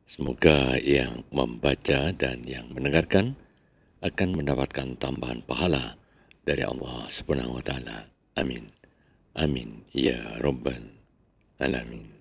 Semoga yang membaca dan yang mendengarkan akan mendapatkan tambahan pahala dari Allah Subhanahu wa taala. Amin. Amin ya rabbal alamin.